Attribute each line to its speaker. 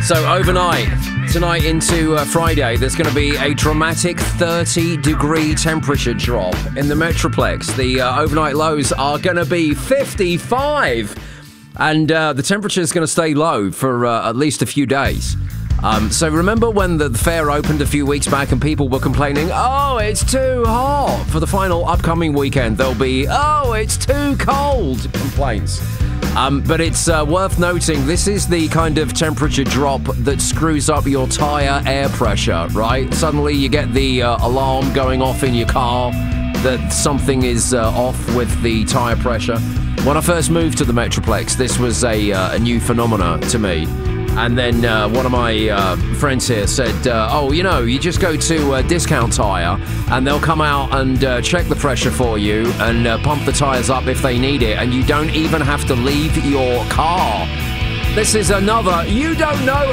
Speaker 1: So overnight, tonight into Friday, there's going to be a dramatic 30-degree temperature drop in the Metroplex. The overnight lows are going to be 55. And the temperature is going to stay low for at least a few days. So remember when the fair opened a few weeks back and people were complaining, oh, it's too hot? For the final upcoming weekend, there'll be, oh, it's too cold complaints. But it's worth noting, this is the kind of temperature drop that screws up your tyre air pressure, right? Suddenly you get the alarm going off in your car that something is off with the tyre pressure. When I first moved to the Metroplex, this was a new phenomena to me. And then one of my friends here said, oh, you know, you just go to Discount Tyre and they'll come out and check the pressure for you and pump the tyres up if they need it. And you don't even have to leave your car. This is another, you don't know